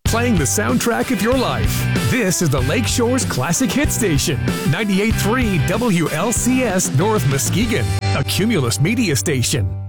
playing the soundtrack of your life. This is the Lakeshore's Classic Hit Station, 98.3 WLCS North Muskegon, a Cumulus Media station.